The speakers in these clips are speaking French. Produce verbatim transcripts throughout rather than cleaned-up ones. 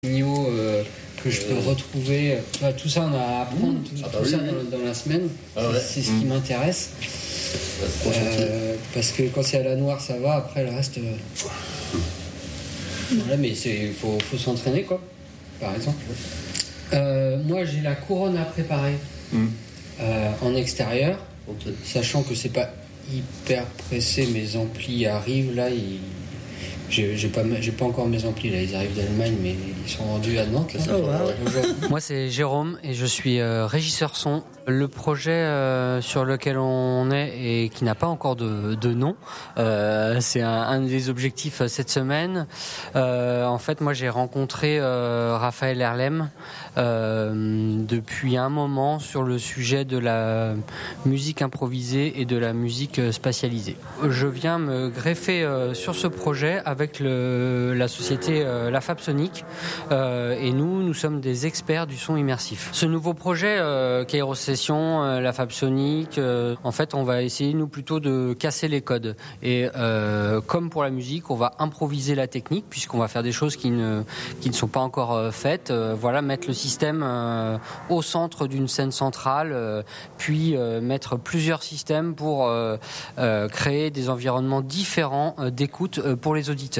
Euh, que je peux retrouver, euh, tout ça on a à apprendre, mmh. tout, ah bah tout oui, ça oui. Dans, dans la semaine, ah ouais. c'est, c'est ce mmh. qui m'intéresse. Euh, parce que quand c'est à la noire ça va, après le reste. Euh... Voilà, mais il faut, faut s'entraîner quoi, par exemple. Euh, moi j'ai la couronne à préparer mmh. euh, en extérieur, okay. sachant que c'est pas hyper pressé, mes amplis arrivent là, ils. J'ai, j'ai, pas, j'ai pas encore mes amplis là, ils arrivent d'Allemagne mais ils sont rendus à Nantes là. Oh, wow. Moi c'est Jérôme et je suis euh, régisseur son. Le projet euh, sur lequel on est et qui n'a pas encore de, de nom, euh, c'est un, un des objectifs cette semaine. Euh, en fait moi j'ai rencontré euh, Raphaël Erlem euh, depuis un moment sur le sujet de la musique improvisée et de la musique spatialisée. Je viens me greffer euh, sur ce projet avec avec le, la société euh, La Fab Sonic euh, et nous, nous sommes des experts du son immersif. Ce nouveau projet, euh, Kairos Session, euh, La Fab Sonic, euh, en fait, on va essayer nous plutôt de casser les codes. Et euh, comme pour la musique, on va improviser la technique puisqu'on va faire des choses qui ne qui ne sont pas encore euh, faites. Euh, voilà, mettre le système euh, au centre d'une scène centrale, euh, puis euh, mettre plusieurs systèmes pour euh, euh, créer des environnements différents euh, d'écoute euh, pour les auditeurs.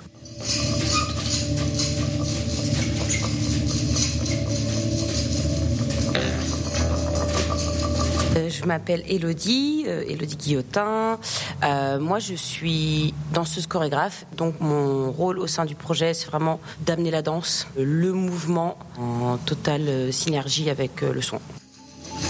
Je m'appelle Élodie, euh, Élodie Guillotin. Euh, moi, je suis danseuse chorégraphe. Donc, mon rôle au sein du projet, c'est vraiment d'amener la danse, le mouvement en totale synergie avec le son.